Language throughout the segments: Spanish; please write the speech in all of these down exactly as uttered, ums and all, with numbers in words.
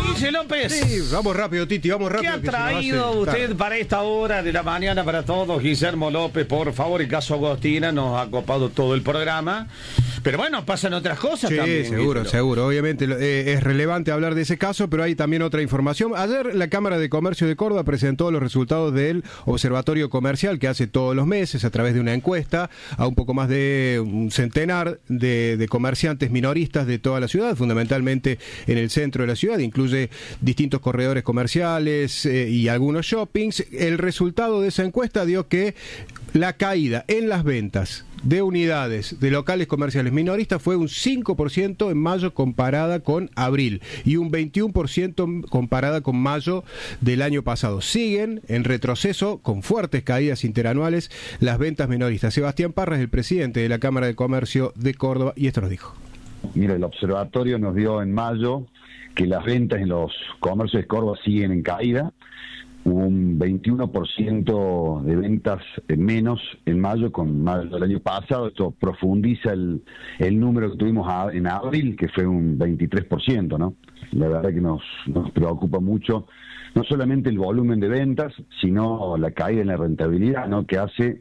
Guille López. Sí, vamos rápido, Titi, vamos rápido. ¿Qué ha traído usted para esta hora de la mañana para todos? Guillermo López, por favor, el caso Agostina nos ha copado todo el programa. Pero bueno, pasan otras cosas sí, también. Sí, seguro, Guillermo. seguro. Obviamente eh, es relevante hablar de ese caso, pero hay también otra información. Ayer la Cámara de Comercio de Córdoba presentó los resultados del Observatorio Comercial que hace todos los meses a través de una encuesta a un poco más de un centenar de, de comerciantes minoristas de toda la ciudad, fundamentalmente en el centro de la ciudad. Incluye distintos corredores comerciales eh, y algunos shoppings. El resultado de esa encuesta dio que la caída en las ventas de unidades de locales comerciales minoristas fue un cinco por ciento en mayo comparada con abril y un veintiuno por ciento comparada con mayo del año pasado. Siguen en retroceso con fuertes caídas interanuales las ventas minoristas. Sebastián Parra es el presidente de la Cámara de Comercio de Córdoba y esto nos dijo. Mira, el observatorio nos dio en mayo que las ventas en los comercios de Córdoba siguen en caída. Hubo un veintiuno por ciento de ventas menos en mayo con mayo del año pasado. Esto profundiza el, el número que tuvimos a, en abril, que fue un veintitrés por ciento, ¿no? La verdad que nos, nos preocupa mucho, no solamente el volumen de ventas, sino la caída en la rentabilidad, ¿no? Que hace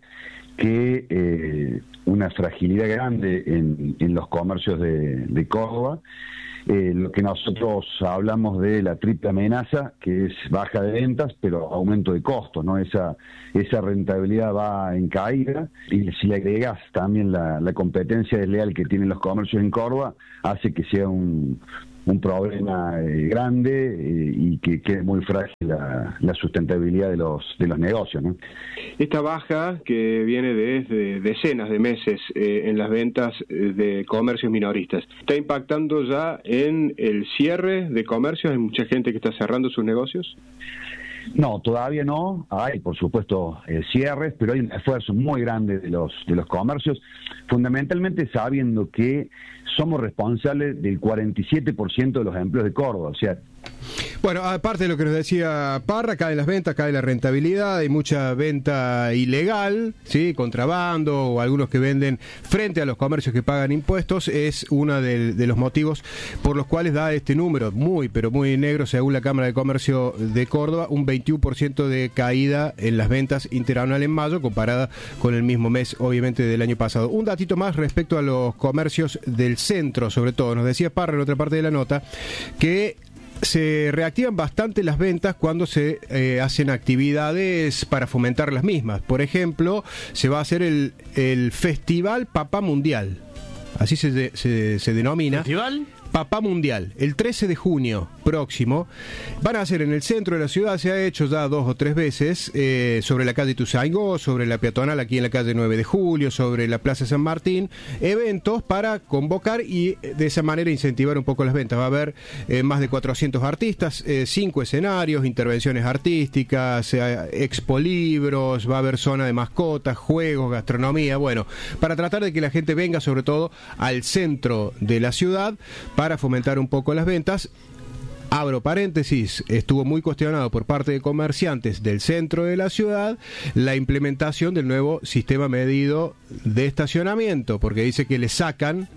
que eh, una fragilidad grande en, en los comercios de, de Córdoba. Eh, lo que nosotros hablamos de la triple amenaza, que es baja de ventas, pero aumento de costos, ¿no? Esa, esa rentabilidad va en caída, y si le agregas también la, la competencia desleal que tienen los comercios en Córdoba, hace que sea un, un problema eh, grande eh, y que quede muy frágil la, la sustentabilidad de los, de los negocios, ¿no? Esta baja que viene desde decenas de meses eh, en las ventas de comercios minoristas, ¿está impactando ya en el cierre de comercios? ¿Hay mucha gente que está cerrando sus negocios? No, todavía no. Hay, por supuesto, eh, cierres, pero hay un esfuerzo muy grande de los de los comercios, fundamentalmente sabiendo que somos responsables del cuarenta y siete por ciento de los empleos de Córdoba. O sea, bueno, aparte de lo que nos decía Parra, caen las ventas, cae la rentabilidad, hay mucha venta ilegal, ¿sí? Contrabando o algunos que venden frente a los comercios que pagan impuestos, es uno de, de los motivos por los cuales da este número muy, pero muy negro, según la Cámara de Comercio de Córdoba, un veintiuno por ciento de caída en las ventas interanual en mayo, comparada con el mismo mes, obviamente, del año pasado. Un datito más respecto a los comercios del centro, sobre todo. Nos decía Parra en otra parte de la nota que se reactivan bastante las ventas cuando se eh, hacen actividades para fomentar las mismas. Por ejemplo, se va a hacer el, el Festival Papá Mundial. Así se, de, se, se denomina. ¿Festival? Papá Mundial, el trece de junio próximo. Van a hacer en el centro de la ciudad, se ha hecho ya dos o tres veces, eh, sobre la calle Ituzaingó, sobre la peatonal aquí en la calle nueve de julio, sobre la Plaza San Martín, eventos para convocar y de esa manera incentivar un poco las ventas. Va a haber eh, más de cuatrocientos artistas, eh, cinco escenarios, intervenciones artísticas, eh, expo libros, va a haber zona de mascotas, juegos, gastronomía, bueno, para tratar de que la gente venga sobre todo al centro de la ciudad para fomentar un poco las ventas. Abro paréntesis, estuvo muy cuestionado por parte de comerciantes del centro de la ciudad la implementación del nuevo sistema medido de estacionamiento, porque dice que le sacan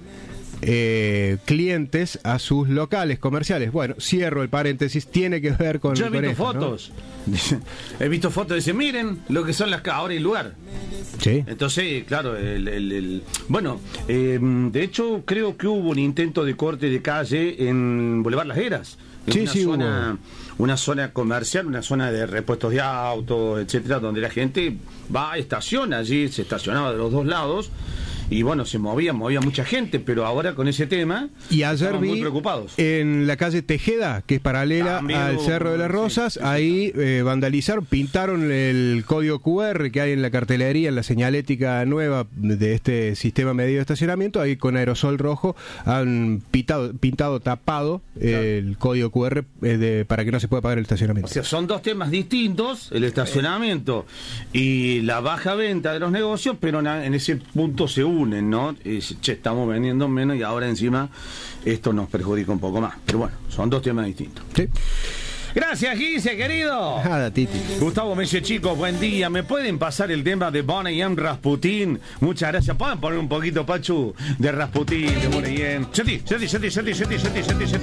eh, clientes a sus locales comerciales. Bueno, cierro el paréntesis, tiene que ver con... Yo he con visto esto, fotos, ¿no? He visto fotos, dice, miren lo que son las ahora y lugar. Sí. Entonces, claro, el, el, el bueno, eh, de hecho creo que hubo un intento de corte de calle en Boulevard Las Heras. Sí, una sí, zona, una zona comercial, una zona de repuestos de autos, etcétera, donde la gente va, estaciona allí, se estacionaba de los dos lados. Y bueno, se movía, movía mucha gente, pero ahora con ese tema y ayer estamos vi muy preocupados. En la calle Tejeda, que es paralela También al hubo, Cerro de las Rosas, sí, sí, ahí eh, vandalizaron, pintaron el código cu erre que hay en la cartelería, en la señalética nueva de este sistema medido de estacionamiento, ahí con aerosol rojo han pintado, pintado tapado eh, el código cu erre eh, de, para que no se pueda pagar el estacionamiento. O sea, son dos temas distintos, el estacionamiento y la baja venta de los negocios, pero en ese punto se unen, ¿no? Y dice, che, estamos vendiendo menos y ahora encima esto nos perjudica un poco más. Pero bueno, son dos temas distintos. Sí. Gracias, Guise, querido. Nada, Titi. Gustavo me dice, chicos, buen día. ¿Me pueden pasar el tema de Bonnie M. Rasputin? Muchas gracias. ¿Pueden poner un poquito, Pachu, de Rasputin, de Bonnie M? Sentí, sentí, sentí, sentí, sentí, sentí, sentí.